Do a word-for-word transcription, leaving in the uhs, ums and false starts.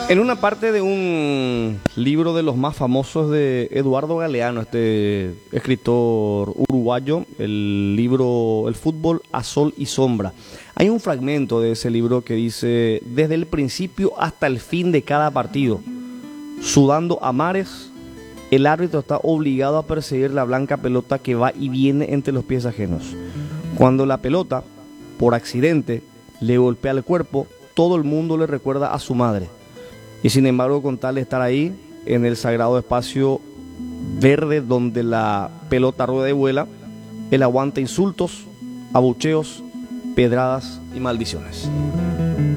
En una parte de un libro de los más famosos de Eduardo Galeano, este escritor uruguayo, el libro El fútbol a sol y sombra, hay un fragmento de ese libro que dice: desde el principio hasta el fin de cada partido, sudando a mares, el árbitro está obligado a perseguir la blanca pelota que va y viene entre los pies ajenos. Cuando la pelota, por accidente, le golpea el cuerpo, todo el mundo le recuerda a su madre. Y sin embargo, con tal de estar ahí, en el sagrado espacio verde donde la pelota rueda y vuela, él aguanta insultos, abucheos, pedradas y maldiciones.